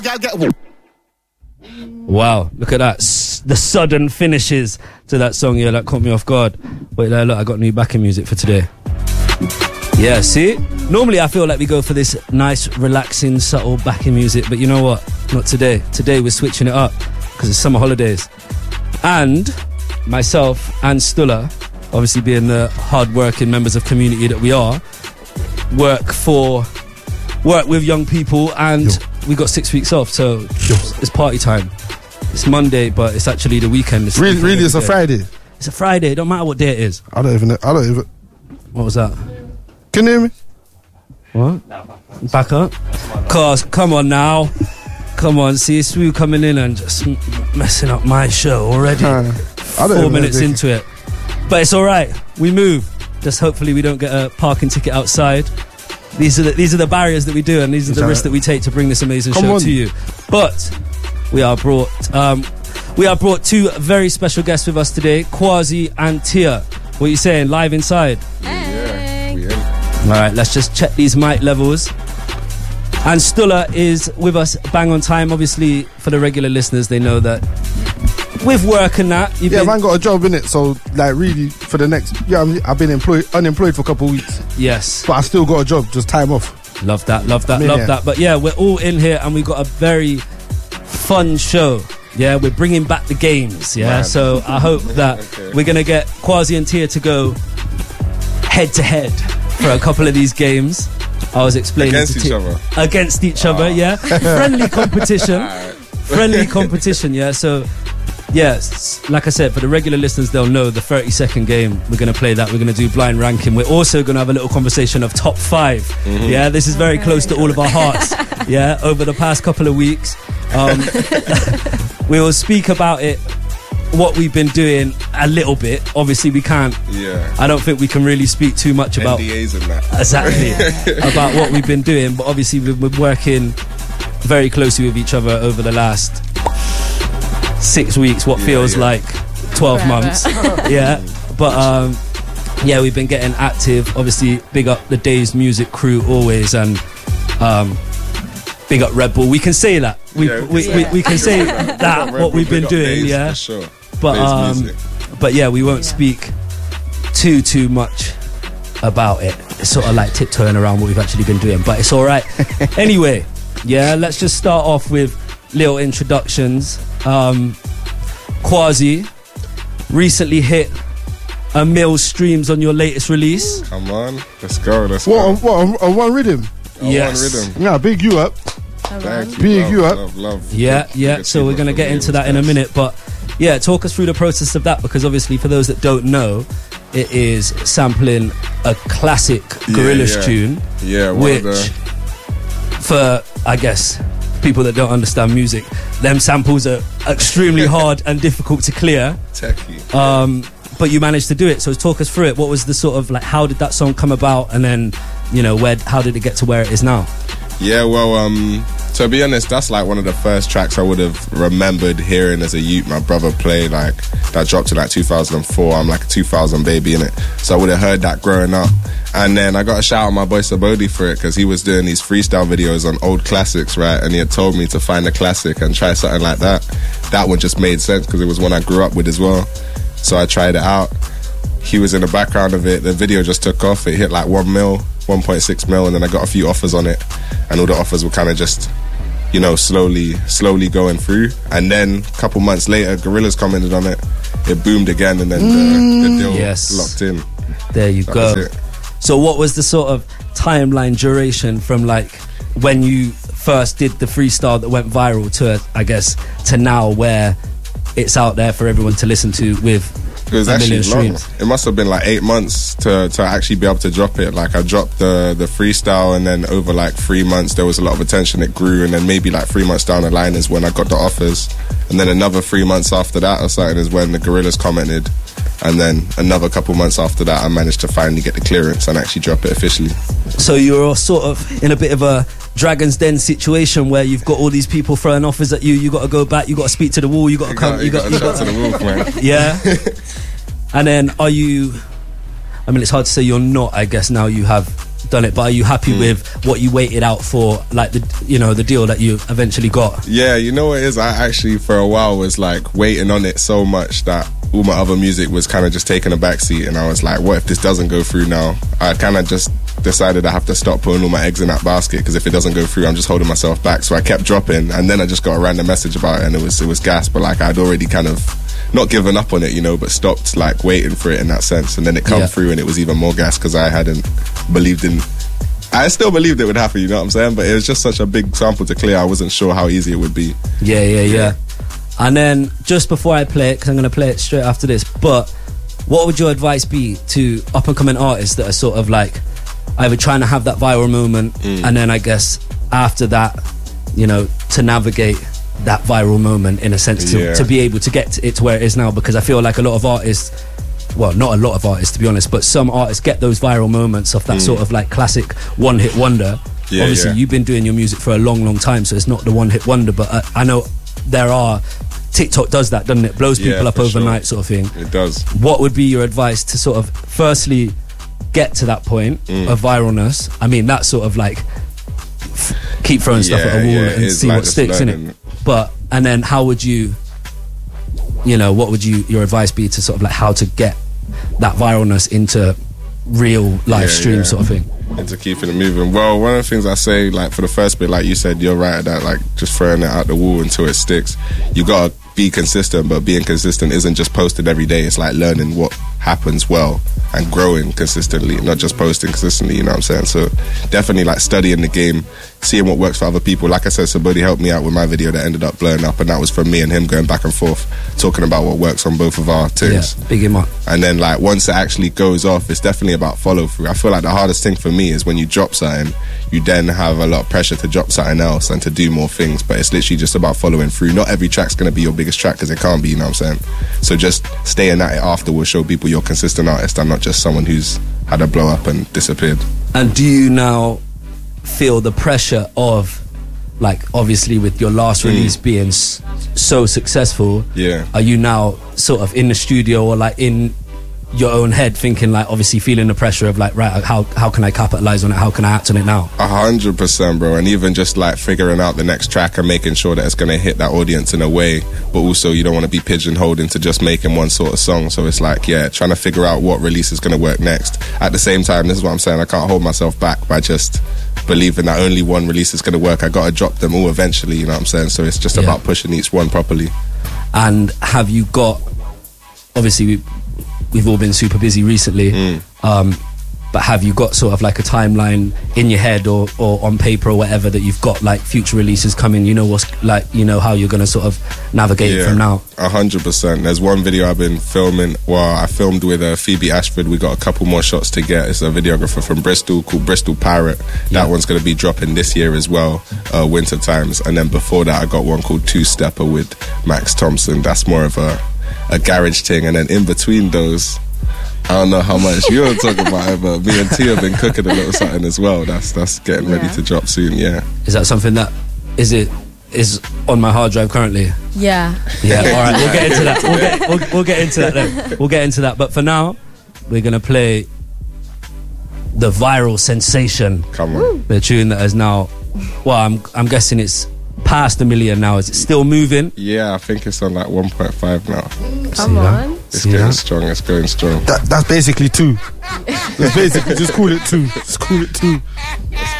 Wow, look at that. The sudden finishes to that song, yeah, that caught me off guard. Wait, look, I got new backing music for today. Yeah, see? Normally I feel like we go for this nice, relaxing, subtle backing music, but you know what? Not today. Today we're switching it up because it's summer holidays. And myself and Stulla, obviously being the hard-working members of community that we are, work with young people, and we got 6 weeks off, so it's party time. It's Monday, but it's actually the weekend. It's really, it's a Friday. It's a Friday. It don't matter what day it is. I don't even. What was that? Can you hear me? What? Back up. Cause come on now. Come on, see Swoo coming in and just messing up my show already. 4 minutes into it. But it's alright. We move. Just hopefully we don't get a parking ticket outside. These are the barriers that we do, and these are the risks that we take to bring this amazing show to you. But we are brought two very special guests with us today, Kwasi and Tia. What are you saying? Live inside? Hey. Yeah, alright, let's just check these mic levels. And Stulla is with us bang on time. Obviously, for the regular listeners, they know that with work and that, man got a job in it, so like really for the next I've been unemployed for a couple of weeks. Yes, but I still got a job, just time off. Love that. But yeah, we're all in here and we got a very fun show. Yeah, we're bringing back the games. Yeah, man. So I hope that we're gonna get Kwasi and Tia to go head to head for a couple of these games. I was explaining against each other. Yeah, friendly competition. Friendly competition. Yeah, so. Yes, like I said, for the regular listeners, they'll know the 30-second game. We're going to play that. We're going to do blind ranking. We're also going to have a little conversation of top 5. Mm-hmm. Yeah, this is very close to all of our hearts. Yeah, over the past couple of weeks. We will speak about it, what we've been doing a little bit. Obviously, we can't. Yeah. I don't think we can really speak too much about NDAs and that. Exactly. About what we've been doing. But obviously, we've been working very closely with each other over the last 6 weeks, what feels like 12 months. Yeah, but we've been getting active. Obviously, big up the Days Music crew always, and big up Red Bull. We can say that. We can say that what we've been doing. Yeah, for sure. But yeah, we won't speak too much about it. It's sort of like tiptoeing around what we've actually been doing, but it's all right. Anyway, yeah, let's just start off with little introductions. Kwasi recently hit 1 million streams on your latest release. Come on, let's go. What, on one rhythm? Yes. One rhythm. Yeah, big you up. Thank you. Big you up. Love. Yeah. So we're going to get into that in a minute. But yeah, talk us through the process of that, because obviously for those that don't know, it is sampling a classic Gorillaz tune. Yeah, which, for, I guess, people that don't understand music, them samples are extremely hard and difficult to clear. Techie. But you managed to do it. So talk us through it. What was the sort of like, how did that song come about, and then, you know, how did it get to where it is now? Yeah, well, to be honest, that's like one of the first tracks I would have remembered hearing as a youth. My brother played, like, that dropped in like 2004. I'm like a 2000 baby, innit? So I would have heard that growing up. And then I got a shout out my boy Sabodi for it, because he was doing these freestyle videos on old classics, right? And he had told me to find a classic and try something like that. That one just made sense because it was one I grew up with as well. So I tried it out. He was in the background of it. The video just took off. It hit like 1 mil, 1.6 mil, and then I got a few offers on it. And all the offers were kind of just, you know, slowly going through. And then a couple months later, Gorillaz commented on it. It boomed again, and then the deal locked in. There you go. So what was the sort of timeline duration from like when you first did the freestyle that went viral to, I guess, to now where it's out there for everyone to listen to with It was actually long. Streams. It must have been like 8 months to actually be able to drop it. Like I dropped the freestyle, and then over like 3 months there was a lot of attention. It grew, and then maybe like 3 months down the line is when I got the offers, and then another 3 months after that or something is when the Gorillaz commented, and then another couple months after that I managed to finally get the clearance and actually drop it officially. So you're sort of in a bit of a Dragon's Den situation where you've got all these people throwing offers at you. You got to go back. You got to speak to the wall. You got to come. You got to to the wolf, man. Yeah. And then are you? I mean, it's hard to say you're not. I guess now you have done it, but are you happy with what you waited out for, like the deal that you eventually got? Yeah, you know what it is? I actually for a while was like waiting on it so much that all my other music was kind of just taking a backseat, and I was like, what if this doesn't go through now? I kind of just decided I have to stop putting all my eggs in that basket, because if it doesn't go through, I'm just holding myself back. So I kept dropping, and then I just got a random message about it, and it was gas, but like I'd already kind of not given up on it, you know, but stopped like waiting for it in that sense. And then it come through, and it was even more gas because I hadn't believed in. I still believed it would happen, you know what I'm saying? But it was just such a big sample to clear. I wasn't sure how easy it would be. Yeah. And then just before I play it, because I'm going to play it straight after this, but what would your advice be to up and coming artists that are sort of like either trying to have that viral moment, and then I guess after that, you know, to navigate that viral moment in a sense to be able to get it to where it is now? Because I feel like a lot of artists, well, not a lot of artists to be honest, but some artists get those viral moments of that sort of like classic one-hit wonder. Obviously you've been doing your music for a long time, so it's not the one-hit wonder, but I know there are, TikTok does that, doesn't it? Blows people up overnight, sort of thing. It does. What would be your advice to sort of firstly get to that point of viralness? I mean, that's sort of like keep throwing stuff at a wall and see what sticks in it. But and then how would you know, what would your advice be to sort of like how to get that viralness into real live stream sort of thing? Into keeping it moving. Well, one of the things I say, like for the first bit, like you said, you're right at that, like just throwing it out the wall until it sticks. You gotta be consistent, but being consistent isn't just posted every day. It's like learning what happens well and growing consistently, not just posting consistently, you know what I'm saying? So definitely like studying the game, seeing what works for other people. Like I said, somebody helped me out with my video that ended up blowing up, and that was from me and him going back and forth talking about what works on both of our things. Yeah, big him up. And then like once it actually goes off, it's definitely about follow through. I feel like the hardest thing for me is when you drop something, you then have a lot of pressure to drop something else and to do more things, but it's literally just about following through. Not every track's going to be your biggest track, because it can't be, you know what I'm saying? So just staying at it after will show people you're a consistent artist and not just someone who's had a blow up and disappeared. And do you now feel the pressure of, like, obviously with your last release being so successful, are you now sort of in the studio or like in your own head thinking, like, obviously feeling the pressure of like, right, how can I capitalize on it, how can I act on it now? 100%, bro. And even just like figuring out the next track and making sure that it's going to hit that audience in a way, but also you don't want to be pigeonholed into just making one sort of song. So it's like, trying to figure out what release is going to work next. At the same time, this is what I'm saying, I can't hold myself back by just believing that only one release is going to work. I got to drop them all eventually, you know what I'm saying? So it's just about pushing each one properly. And have you got, obviously we've all been super busy recently, but have you got sort of like a timeline in your head or on paper or whatever that you've got like future releases coming, you know what's like, you know how you're going to sort of navigate it from now? 100%. There's one video I've been filming, I filmed with Phoebe Ashford. We got a couple more shots to get. It's a videographer from Bristol called Bristol Pirate. That one's going to be dropping this year as well, winter times. And then before that I got one called Two Stepper with Max Thompson. That's more of a garage thing. And then in between those, I don't know how much you want to talk about it, but me and T have been cooking a little something as well. That's getting ready to drop soon. Is that something that is on my hard drive currently? Yeah. All right, we'll get into that. We'll get into that then. We'll get into that. But for now, we're gonna play the viral sensation. Come on. The tune that is now, well, I'm guessing it's past 1 million now. Is it still moving? Yeah, I think it's on like 1.5 now. Come on. It's getting strong. It's going strong. That's basically 2. That's basically, just call it 2. Just call it 2.